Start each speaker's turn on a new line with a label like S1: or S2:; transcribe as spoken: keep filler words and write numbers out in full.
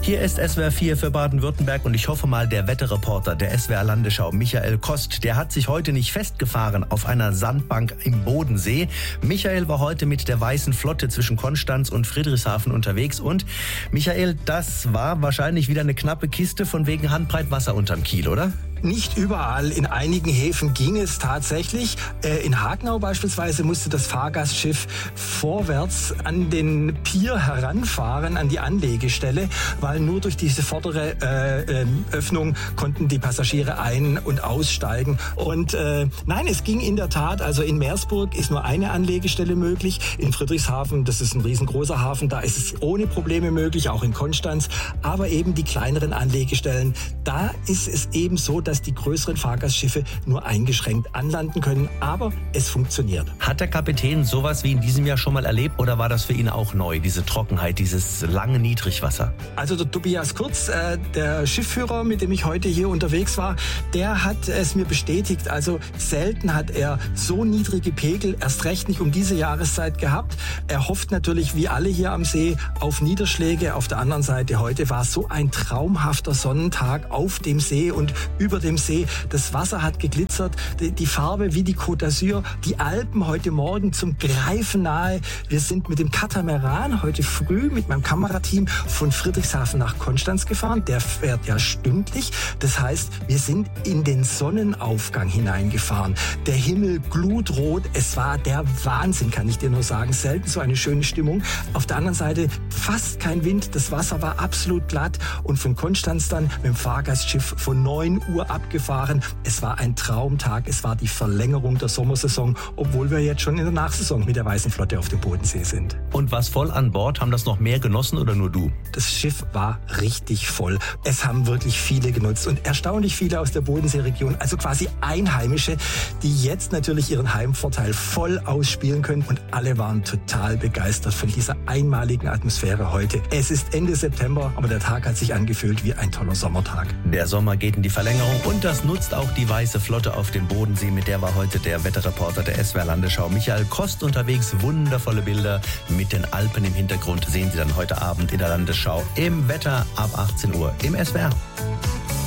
S1: Hier ist S W R vier für Baden-Württemberg und ich hoffe mal, der Wetterreporter der S W R Landesschau, Michael Kost, der hat sich heute nicht festgefahren auf einer Sandbank im Bodensee. Michael war heute mit der Weißen Flotte zwischen Konstanz und Friedrichshafen unterwegs und Michael, das war wahrscheinlich wieder eine knappe Kiste von wegen Handbreit Wasser unterm Kiel, oder?
S2: Nicht überall. In einigen Häfen ging es tatsächlich. In Hagenau beispielsweise musste das Fahrgastschiff vorwärts an den Pier heranfahren, an die Anlegestelle, weil nur durch diese vordere äh, Öffnung konnten die Passagiere ein- und aussteigen. Und äh, nein, es ging in der Tat, also in Meersburg ist nur eine Anlegestelle möglich. In Friedrichshafen, das ist ein riesengroßer Hafen, da ist es ohne Probleme möglich, auch in Konstanz. Aber eben die kleineren Anlegestellen, da ist es eben so, dass die größeren Fahrgastschiffe nur eingeschränkt anlanden können, aber es funktioniert.
S1: Hat der Kapitän sowas wie in diesem Jahr schon mal erlebt oder war das für ihn auch neu, diese Trockenheit, dieses lange Niedrigwasser?
S2: Also der Tobias Kurz, äh, der Schiffführer, mit dem ich heute hier unterwegs war, der hat es mir bestätigt, also selten hat er so niedrige Pegel, erst recht nicht um diese Jahreszeit gehabt. Er hofft natürlich, wie alle hier am See, auf Niederschläge. Auf der anderen Seite, heute war so ein traumhafter Sonnentag auf dem See und über dem See. Das Wasser hat geglitzert, die, die Farbe wie die Côte d'Azur, die Alpen heute Morgen zum Greifen nahe. Wir sind mit dem Katamaran heute früh mit meinem Kamerateam von Friedrichshafen nach Konstanz gefahren. Der fährt ja stündlich. Das heißt, wir sind in den Sonnenaufgang hineingefahren. Der Himmel glutrot. Es war der Wahnsinn, kann ich dir nur sagen. Selten so eine schöne Stimmung. Auf der anderen Seite fast kein Wind. Das Wasser war absolut glatt. Und von Konstanz dann mit dem Fahrgastschiff von neun Uhr abgefahren. Es war ein Traumtag. Es war die Verlängerung der Sommersaison, obwohl wir jetzt schon in der Nachsaison mit der Weißen Flotte auf dem Bodensee sind.
S1: Und was voll an Bord? Haben das noch mehr genossen oder nur du?
S2: Das Schiff war richtig voll. Es haben wirklich viele genutzt und erstaunlich viele aus der Bodenseeregion, also quasi Einheimische, die jetzt natürlich ihren Heimvorteil voll ausspielen können und alle waren total begeistert von dieser einmaligen Atmosphäre heute. Es ist Ende September, aber der Tag hat sich angefühlt wie ein toller Sommertag.
S1: Der Sommer geht in die Verlängerung und das nutzt auch die Weiße Flotte auf dem Bodensee. Mit der war heute der Wetterreporter der S W R Landesschau Michael Kost unterwegs. Wundervolle Bilder mit den Alpen im Hintergrund sehen Sie dann heute Abend in der Landesschau im Wetter ab achtzehn Uhr im S W R.